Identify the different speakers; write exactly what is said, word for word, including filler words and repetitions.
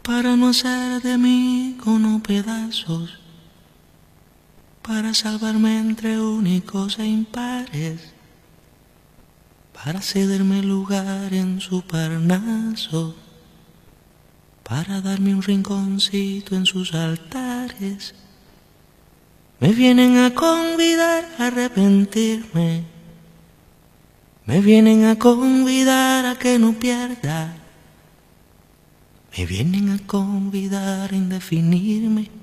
Speaker 1: para no hacer de mí cono pedazos, para salvarme entre únicos e impares, para cederme lugar en su Parnaso, para darme un rinconcito en sus altares. Me vienen a convidar a arrepentirme, me vienen a convidar a que no pierda, me vienen a convidar a indefinirme.